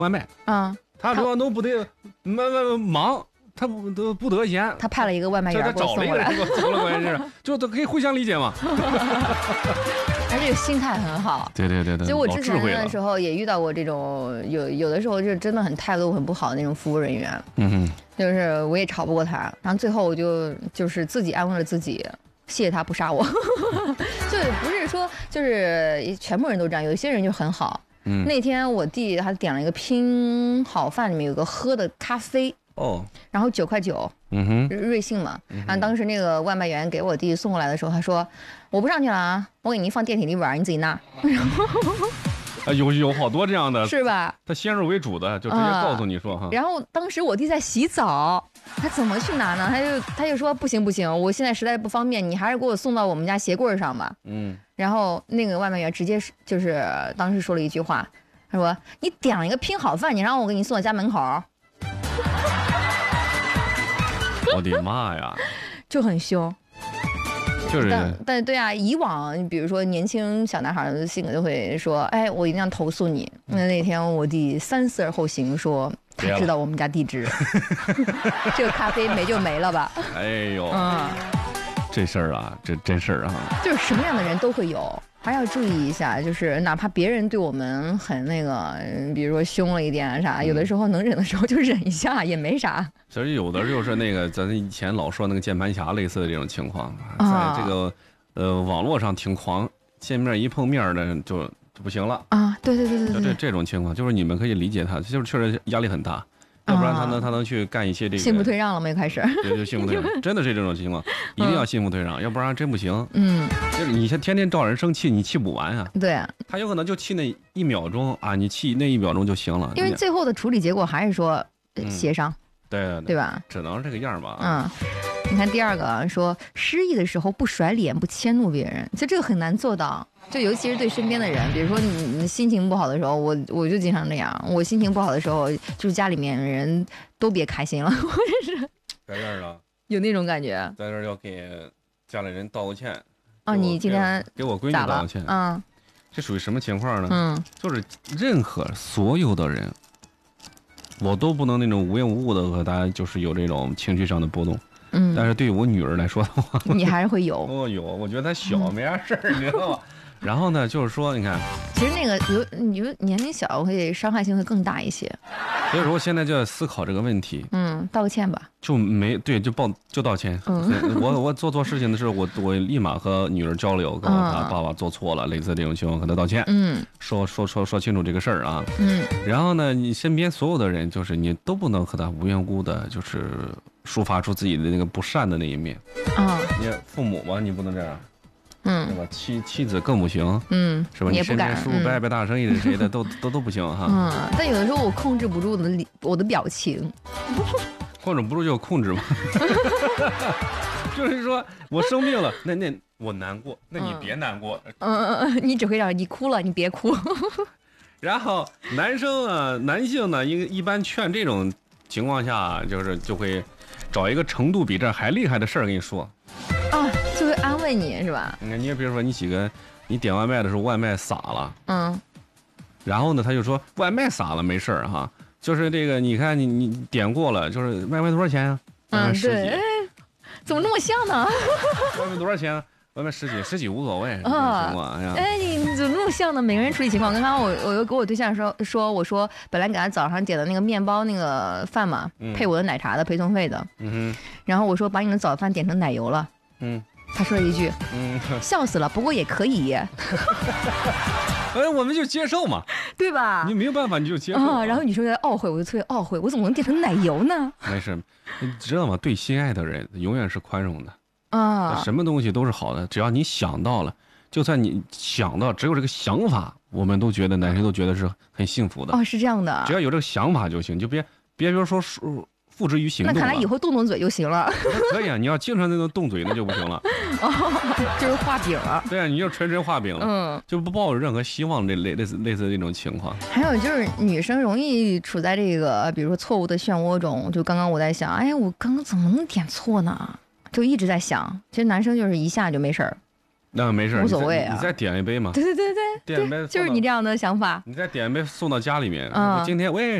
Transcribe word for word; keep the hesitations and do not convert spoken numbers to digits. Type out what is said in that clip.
外卖啊， 他刘强东不得忙忙。他不得不得闲， 他派了一个外卖员给我送过来，走了关键是，就都可以互相理解嘛。 他这个心态很好， 对对对对。 其实我之前的时候也遇到过这种，有有的时候就真的很态度很不好的那种服务人员， 嗯哼， 就是我也吵不过他，然后最后我就就是自己安慰了自己，谢谢他不杀我，就不是说就是全部人都这样，有些人就很好。嗯，那天我弟他点了一个拼好饭，里面有个喝的咖啡。 哦， 然后九块九， 嗯哼， 瑞幸嘛。然后当时那个外卖员给我弟送过来的时候，他说：“我不上去了啊，我给您放电梯里玩，你自己拿。” 啊，有有好多这样的， 是吧？ 他先入为主的，就直接告诉你说哈。 然后当时我弟在洗澡，他怎么去拿呢？他就他就说不行不行，我现在实在不方便，你还是给我送到我们家鞋柜上吧。嗯。然后那个外卖员直接就是当时说了一句话，他说：“你点了一个拼好饭，你让我给你送到家门口。” 我的妈呀， 就很凶， 就是但但对啊，以往比如说年轻小男孩的性格就会说，哎，我一定要投诉你。那那天我弟三思而后行，说他知道我们家地址，这个咖啡没就没了吧。 哎呦，嗯，这事儿啊，这真事儿啊， 就是什么样的人都会有。还要注意一下，就是哪怕别人对我们很那个，比如说凶了一点啥，嗯、有的时候能忍的时候就忍一下，也没啥。 其实有的就是那个咱以前老说那个键盘侠类似的这种情况，在这个呃网络上挺狂，见面一碰面的就就不行了啊！对对对对对， 就这这种情况，就是你们可以理解他，就是确实压力很大。要不然他能他能去干一些这个信不退让了没开始， 对，就信不退让，真的是这种情况，一定要信不退让，要不然真不行。嗯，就是你先天天招人生气，你气不完啊。 对， 他有可能就气那一秒钟啊，你气那一秒钟就行了。 因为最后的处理结果还是说协商， 对对对吧？ 只能是这个样吧。 嗯，你看第二个说失意的时候不甩脸不迁怒别人，其实这个很难做到。就尤其是对身边的人，比如说你你心情不好的时候，我我就经常这样。我心情不好的时候，就是家里面人都别开心了，或者是在这儿呢， 有那种感觉。 在这儿要给家里人道个歉。 哦，你今天给我闺女道个歉。 嗯， 这属于什么情况呢？ 嗯， 就是任何所有的人，我都不能那种无缘无故的和大家就是有这种情绪上的波动。嗯，但是对于我女儿来说的话， 你还是会有。 哦，有，我觉得她小没啥事儿，你知道吗？然后呢，就是说，你看， 其实那个有，你就年龄小，会伤害性会更大一些。 所以说，现在就要思考这个问题。 嗯，道个歉吧。 就没对，就报就道歉。嗯，我我做错事情的时候，我我立马和女儿交流，跟我她爸爸做错了，类似这种情况，和她道歉。嗯，说说说说清楚这个事儿啊。嗯，然后呢，你身边所有的人，就是你都不能和他无缘无故的，就是抒发出自己的那个不善的那一面。啊，你父母嘛，你不能这样。嗯，对吧？妻妻子更不行，嗯，是吧？ 你不敢， 叔叔伯伯大生意的谁的都都都不行哈。 嗯，但有的时候我控制不住我的我的表情， 控制不住就控制嘛。就是说我生病了，那那我难过，那你别难过。 嗯嗯嗯，你只会让你哭了，你别哭。 然后男生啊，男性呢，一一般劝这种情况下，就是就会找一个程度比这还厉害的事儿跟你说。 啊，就会安慰你是吧？ 你也比如说你几个，你点外卖的时候外卖洒了，嗯，然后呢他就说外卖洒了没事儿哈，就是这个你看你你点过了，就是外卖多少钱啊？ 嗯，对，哎，怎么那么像呢？ 外卖多少钱啊？外卖十几十几无所谓啊。哎呀， 哎，你怎么那么像呢？每个人处理情况。刚刚我我又给我对象说说，我说本来给他早上点的那个面包那个饭嘛，嗯、配我的奶茶的陪送费的，嗯哼，然后我说把你的早饭点成奶油了。嗯，他说了一句，嗯，笑死了，不过也可以。哎， 我们就接受嘛， 对吧？ 你没有办法，你就接受。 啊，然后你说在懊悔，我就特别懊悔，我怎么能变成奶油呢？ 没事，你知道吗？对心爱的人永远是宽容的啊，什么东西都是好的，只要你想到了，就算你想到，只有这个想法，我们都觉得男生都觉得是很幸福的。 哦，是这样的， 只要有这个想法就行，就别别比如说说。付之于行动。 那看来以后动动嘴就行了。 可以啊，你要经常那种动嘴那就不行了。 哦，就是画饼了。 对啊，你就纯纯画饼了，嗯，就不抱有任何希望，类类类似类似这种情况。 还有就是女生容易处在这个，比如说错误的漩涡中。就刚刚我在想，哎，我刚刚怎么能点错呢？就一直在想。其实男生就是一下就没事儿。 那没事， 无所谓啊。 你再点一杯嘛。 对对对对， 点一杯， 就是你这样的想法。 你再点一杯送到家里面。嗯，今天喂。